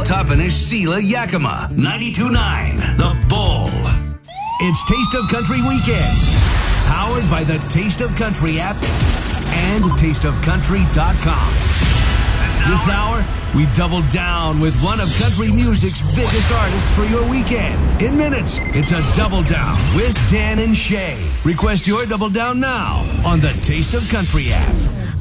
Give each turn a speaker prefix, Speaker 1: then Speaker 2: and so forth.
Speaker 1: Toppin' is Sheila Yakima. 92.9 The Bull. It's Taste of Country Weekend. Powered by the Taste of Country app and tasteofcountry.com. This hour, we double down with one of country music's biggest artists for your weekend. In minutes, it's a Double Down with Dan and Shay. Request your Double Down now on the Taste of Country app.